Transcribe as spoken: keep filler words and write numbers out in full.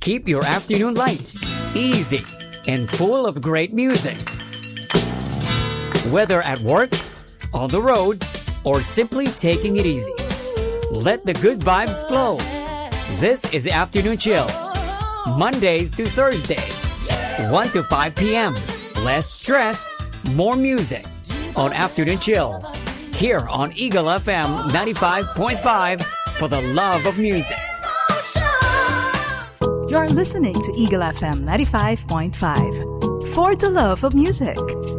keep your afternoon light, easy, and full of great music. Whether at work, on the road, or simply taking it easy, let the good vibes flow. This is the Afternoon Chill, Mondays to Thursdays, one to five p.m. Less stress, more music on Afternoon Chill, here on Eagle F M ninety-five point five for the love of music. You're listening to Eagle F M ninety-five point five for the love of music.